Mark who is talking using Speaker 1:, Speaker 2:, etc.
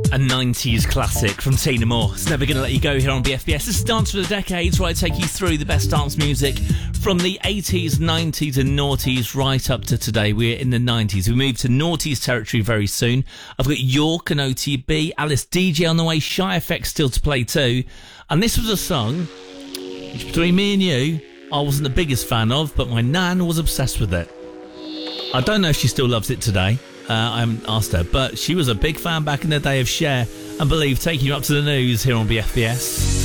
Speaker 1: A 90s classic from Tina Moore. It's Never Gonna Let You Go here on BFBS. This is Dance for the Decades, where I take you through the best dance music from the 80s, 90s and noughties right up to today. We're in the 90s. We move to noughties territory very soon. I've got York and OTB, Alice DJ on the way, Shy FX still to play too. And this was a song, which between me and you, I wasn't the biggest fan of, but my nan was obsessed with it. I don't know if she still loves it today. I haven't asked her, but she was a big fan back in the day of Cher and Believe, taking you up to the news here on BFBS.